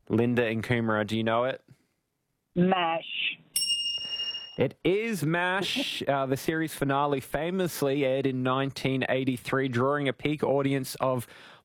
Linda and Coomera, do you know it? MASH. It is MASH. The series finale famously aired in 1983, drawing a peak audience of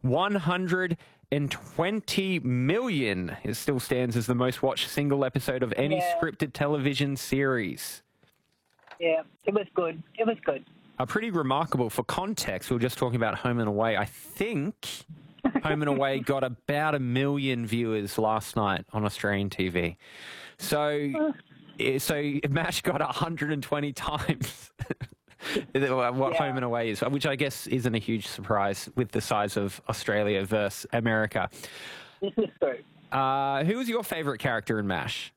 120 million. It still stands as the most watched single episode of any scripted television series. Yeah, it was good. It was good. Pretty remarkable. For context, we were just talking about Home and Away. I think Home and Away got about 1 million viewers last night on Australian TV. So MASH got 120 times what Home and Away is, which I guess isn't a huge surprise with the size of Australia versus America. This is true. Who was your favourite character in MASH?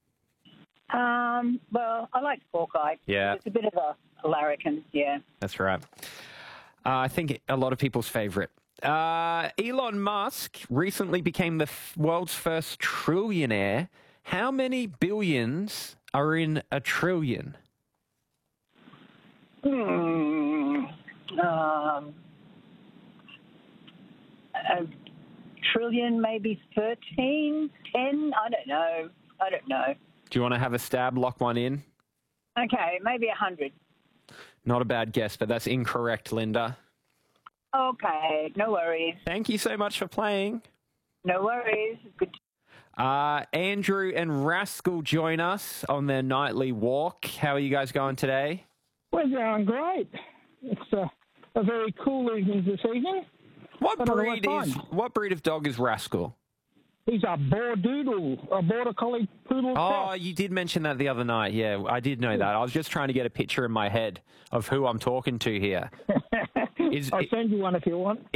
Well, I liked Hawkeye. Yeah. It's a bit of a larrikin, yeah. That's right. I think a lot of people's favourite. Elon Musk recently became the world's first trillionaire. How many billions are in a trillion? A trillion, maybe 13, 10? I don't know. Do you want to have a stab, lock one in? Okay, maybe 100. Not a bad guess, but that's incorrect, Linda. Okay, no worries. Thank you so much for playing. No worries. Good. Andrew and Rascal join us on their nightly walk. How are you guys going today? We're going great. It's a very cool evening this evening. What breed of dog is Rascal? He's a Bordoodle, a Border Collie Poodle. Oh, you did mention that the other night. Yeah, I did know that. I was just trying to get a picture in my head of who I'm talking to here. I'll send you one if you want.